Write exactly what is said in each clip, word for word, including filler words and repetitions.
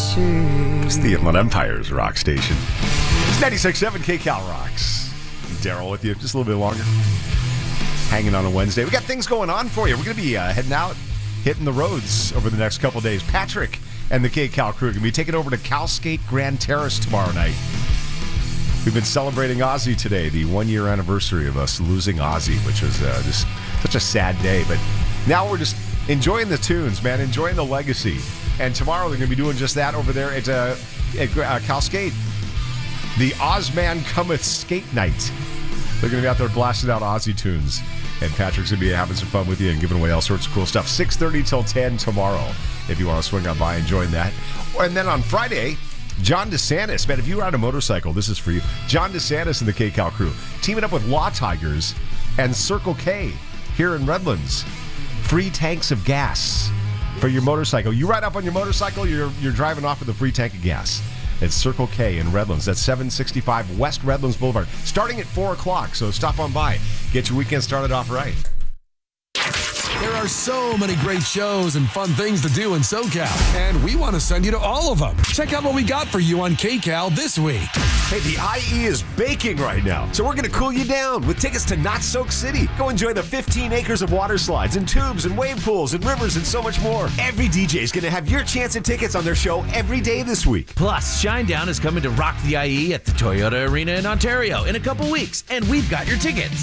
It's the Inland Empire's rock station. It's ninety-six point seven K-Cal Rocks. Daryl with you just a little bit longer. Hanging on a Wednesday. We got things going on for you. We're going to be uh, heading out, hitting the roads over the next couple days. Patrick and the K-Cal crew are going to be taking over to Cal Skate Grand Terrace tomorrow night. We've been celebrating Ozzy today, the one-year anniversary of us losing Ozzy, which was uh, just such a sad day. But now we're just enjoying the tunes, man, enjoying the legacy. And tomorrow they're going to be doing just that over there at, uh, at uh, Cal Skate. The Ozman Cometh Skate Night. They're going to be out there blasting out Ozzy tunes. And Patrick's going to be having some fun with you and giving away all sorts of cool stuff. six thirty till ten tomorrow, if you want to swing on by and join that. And then on Friday, John DeSantis. Man, if you ride a motorcycle, this is for you. John DeSantis and the K-Cal crew teaming up with Law Tigers and Circle K here in Redlands. Free tanks of gas for your motorcycle. You ride up on your motorcycle, you're you're driving off with a free tank of gas. It's Circle K in Redlands. That's seven sixty-five West Redlands Boulevard. Starting at four o'clock, so stop on by. Get your weekend started off right. There are so many great shows and fun things to do in SoCal, and we want to send you to all of them. Check out what we got for you on K-Cal this week. Hey, the I E is baking right now, so we're going to cool you down with tickets to Not Soak City. Go enjoy the fifteen acres of water slides and tubes and wave pools and rivers and so much more. Every D J is going to have your chance at tickets on their show every day this week. Plus, Shinedown is coming to rock the I E at the Toyota Arena in Ontario in a couple weeks, and we've got your tickets.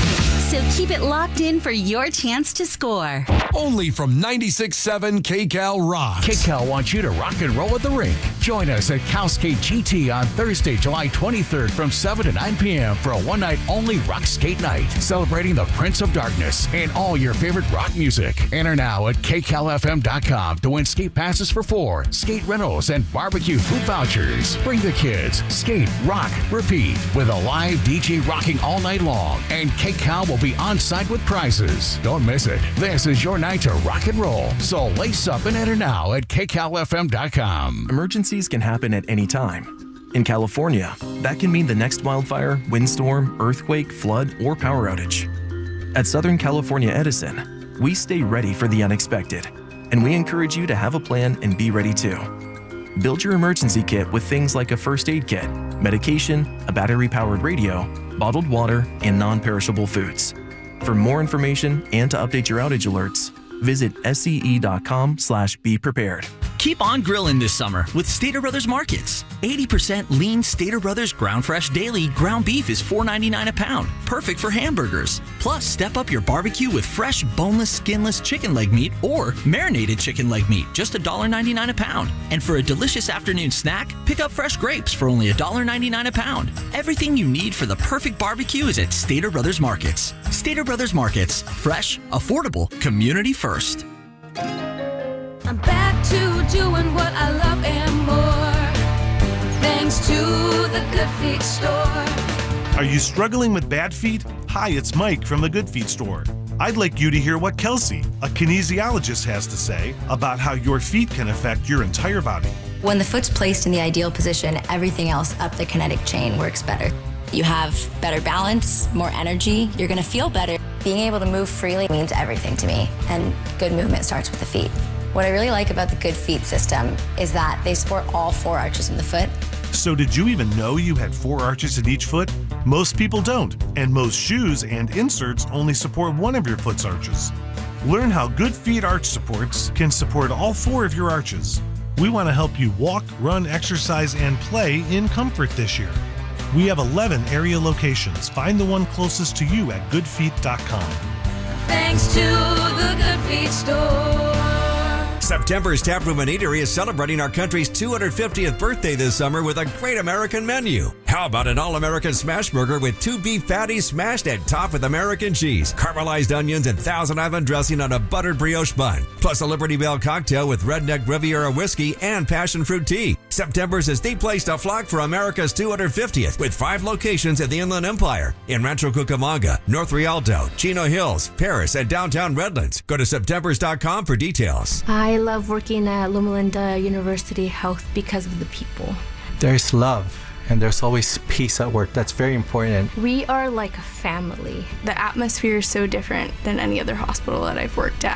So keep it locked in for your chance to score. Only from ninety-six point seven K-Cal Rocks. K-Cal wants you to rock and roll at the rink. Join us at Cal Skate G T on Thursday, July twenty-third from seven to nine p.m. for a one-night-only rock skate night, celebrating the Prince of Darkness and all your favorite rock music. Enter now at K Cal F M dot com to win skate passes for four, skate rentals, and barbecue food vouchers. Bring the kids. Skate, rock, repeat with a live D J rocking all night long, and K-Cal will be on site with prizes. Don't miss it. This is your night to rock and roll. So lace up and enter now at K Cal F M dot com. Emergencies can happen at any time. In California, that can mean the next wildfire, windstorm, earthquake, flood, or power outage. At Southern California Edison, we stay ready for the unexpected, and we encourage you to have a plan and be ready too. Build your emergency kit with things like a first aid kit, medication, a battery-powered radio, bottled water, and non-perishable foods. For more information and to update your outage alerts, visit S C E dot com slash be prepared. Keep on grilling this summer with Stater Brothers Markets. eighty percent lean Stater Brothers Ground Fresh Daily ground beef is four ninety-nine a pound, perfect for hamburgers. Plus, step up your barbecue with fresh, boneless, skinless chicken leg meat or marinated chicken leg meat, just one ninety-nine a pound. And for a delicious afternoon snack, pick up fresh grapes for only one ninety-nine a pound. Everything you need for the perfect barbecue is at Stater Brothers Markets. Stater Brothers Markets. Fresh, affordable, community first. I'm back to doing what I love and more, thanks to the Good Feet store. Are you struggling with bad feet? Hi, it's Mike from the Good Feet store. I'd like you to hear what Kelsey, a kinesiologist, has to say about how your feet can affect your entire body. When the foot's placed in the ideal position, everything else up the kinetic chain works better. You have better balance, more energy, you're gonna feel better. Being able to move freely means everything to me, and good movement starts with the feet. What I really like about the Good Feet system is that they support all four arches in the foot. So did you even know you had four arches in each foot? Most people don't, and most shoes and inserts only support one of your foot's arches. Learn how Good Feet arch supports can support all four of your arches. We want to help you walk, run, exercise, and play in comfort this year. We have eleven area locations. Find the one closest to you at good feet dot com. Thanks to the Good Feet store. September's Taproom and Eatery is celebrating our country's two hundred fiftieth birthday this summer with a great American menu. How about an all-American smash burger with two beef patties smashed and topped with American cheese, caramelized onions, and Thousand Island dressing on a buttered brioche bun, plus a Liberty Bell cocktail with Redneck Riviera whiskey and passion fruit tea. September's is the place to flock for America's two hundred fiftieth with five locations at the Inland Empire in Rancho Cucamonga, North Rialto, Chino Hills, Paris, and downtown Redlands. Go to septembers dot com for details. I love working at Loma Linda University Health because of the people. There's love and there's always peace at work. That's very important. We are like a family. The atmosphere is so different than any other hospital that I've worked at.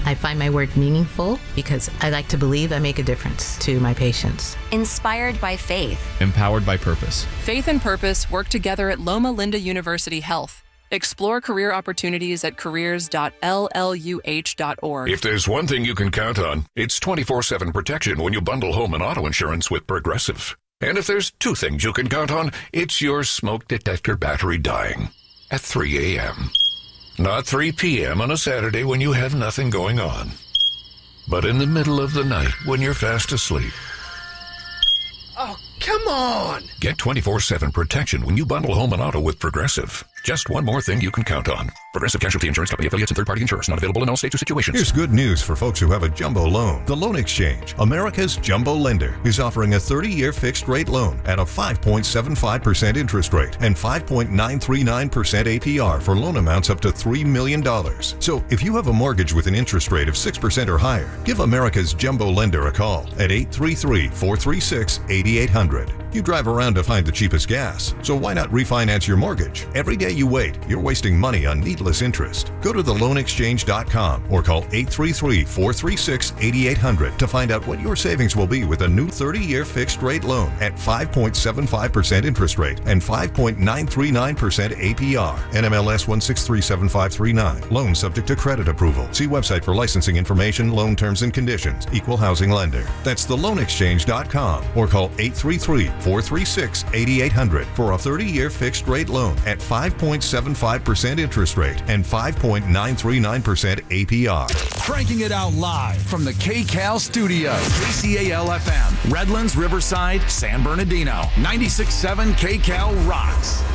I find my work meaningful because I like to believe I make a difference to my patients. Inspired by faith. Empowered by purpose. Faith and purpose work together at Loma Linda University Health. Explore career opportunities at careers dot l l u h dot org. If there's one thing you can count on, it's twenty-four seven protection when you bundle home and auto insurance with Progressive. And if there's two things you can count on, it's your smoke detector battery dying at three a.m. Not three p.m. on a Saturday when you have nothing going on, but in the middle of the night when you're fast asleep. Oh, come on! Get twenty-four seven protection when you bundle home and auto with Progressive. Just one more thing you can count on. Progressive Casualty Insurance Company, affiliates, and third-party insurers. Not available in all states or situations. Here's good news for folks who have a jumbo loan. The Loan Exchange, America's jumbo lender, is offering a thirty-year fixed-rate loan at a five point seven five percent interest rate and five point nine three nine percent A P R for loan amounts up to three million dollars. So if you have a mortgage with an interest rate of six percent or higher, give America's jumbo lender a call at eight three three, four three six, eight eight zero zero. You drive around to find the cheapest gas, so why not refinance your mortgage? Every day you wait, you're wasting money on needless interest. Go to the loan exchange dot com or call eight three three, four three six, eight eight zero zero to find out what your savings will be with a new thirty-year fixed-rate loan at five point seven five percent interest rate and five point nine three nine percent A P R. N M L S one six three seven five three nine. Loan subject to credit approval. See website for licensing information, loan terms and conditions. Equal housing lender. That's the loan exchange dot com or call eight three three, four three six, eight eight zero zero for a thirty-year fixed-rate loan at five point seven five percent interest rate and five point nine three nine percent A P R. Cranking it out live from the K-Cal studio. K C A L F M, Redlands, Riverside, San Bernardino. ninety-six point seven K-Cal rocks.